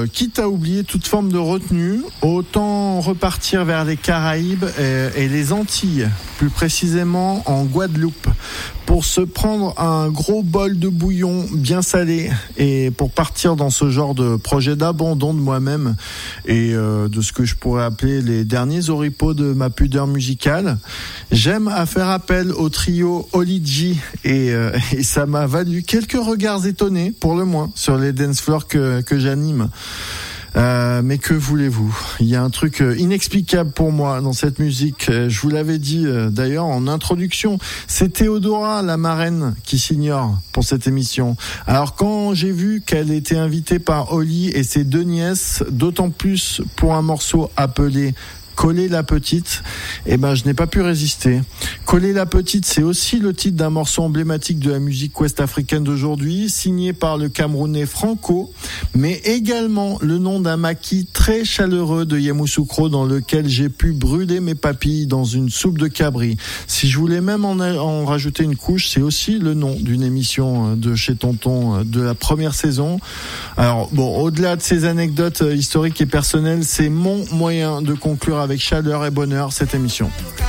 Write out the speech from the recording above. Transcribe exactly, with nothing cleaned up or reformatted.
euh, quitte à oublier toute forme de retenue, autant repartir vers les Caraïbes et, et les Antilles, plus précisément en Guadeloupe, pour se prendre un gros bol de bouillon bien salé et pour partir dans ce genre de projet d'abandon de moi-même et euh, de ce que je pourrais appeler les derniers oripeaux de ma pudeur musicale. J'aime à faire appel au trio Oli G et, euh, et ça m'a valu quelques regards étonnés, pour le moins, sur les dance floors que, que j'anime. Euh, mais que voulez-vous ? Il y a un truc inexplicable pour moi dans cette musique. Je vous l'avais dit euh, d'ailleurs en introduction. C'est Théodora, la marraine, qui s'ignore pour cette émission. Alors quand j'ai vu qu'elle était invitée par Oli et ses deux nièces, d'autant plus pour un morceau appelé Coller la petite, eh ben je n'ai pas pu résister. Coller la petite, c'est aussi le titre d'un morceau emblématique de la musique ouest-africaine d'aujourd'hui, signé par le Camerounais Franco, mais également le nom d'un maquis très chaleureux de Yamoussoukro dans lequel j'ai pu brûler mes papilles dans une soupe de cabri. Si je voulais même en, en rajouter une couche, c'est aussi le nom d'une émission de chez Tonton de la première saison. Alors bon, au-delà de ces anecdotes historiques et personnelles, c'est mon moyen de conclure avec chaleur et bonheur cette émission.